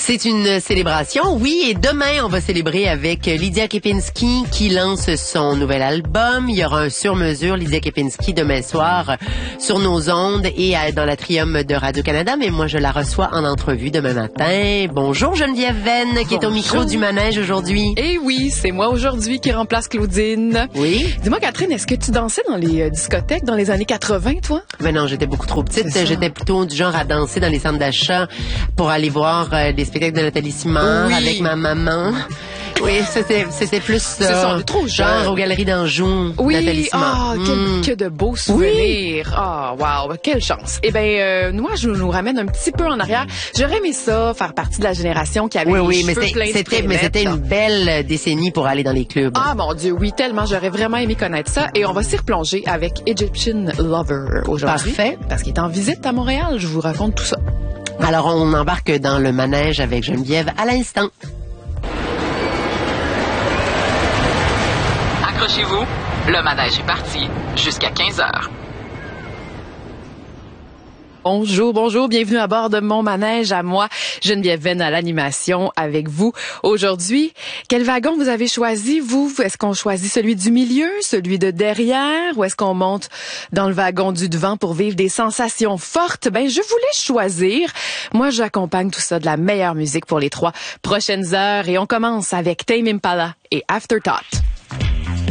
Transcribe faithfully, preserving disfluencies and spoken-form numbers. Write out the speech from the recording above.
C'est une célébration, oui, et demain, on va célébrer avec Lydia Kepinski qui lance son nouvel album. Il y aura un sur-mesure Lydia Kepinski demain soir sur nos ondes et dans l'Atrium de Radio-Canada, mais moi, je la reçois en entrevue demain matin. Bonjour Geneviève Venn, qui Bonjour. est au micro du manège aujourd'hui. Eh oui, c'est moi aujourd'hui qui remplace Claudine. Oui. Dis-moi, Catherine, est-ce que tu dansais dans les euh, discothèques dans les années quatre-vingt, toi? Ben non, j'étais beaucoup trop petite. J'étais plutôt du genre à danser dans les centres d'achat pour aller voir euh, les spectacles de Nathalie Simard oui. avec ma maman. Oui, c'était c'était plus ça. Euh, trop genre jeune. Aux Galeries d'Anjou, oui. Nathalie Simard. Ah, mm. que, que de beaux souvenirs. Ah, oui. oh, wow, quelle chance. Eh ben, euh, moi, je nous ramène un petit peu en arrière. J'aurais aimé ça, faire partie de la génération qui avait oui, les oui, cheveux mais pleins de c'était, mais c'était une belle décennie pour aller dans les clubs. Ah mon Dieu, oui, tellement. J'aurais vraiment aimé connaître ça. Et on va s'y replonger avec Egyptian Lover aujourd'hui. Parfait. Parce qu'il est en visite à Montréal. Je vous raconte tout ça. Alors, on embarque dans le manège avec Geneviève à l'instant. Accrochez-vous, le manège est parti jusqu'à quinze heures. Bonjour, bonjour, bienvenue à bord de mon manège à moi, Geneviève Venn à l'animation avec vous. Aujourd'hui, quel wagon vous avez choisi, vous? Est-ce qu'on choisit celui du milieu, celui de derrière, ou est-ce qu'on monte dans le wagon du devant pour vivre des sensations fortes? Ben, je vous laisse choisir. Moi, j'accompagne tout ça de la meilleure musique pour les trois prochaines heures et on commence avec Tame Impala et Afterthought.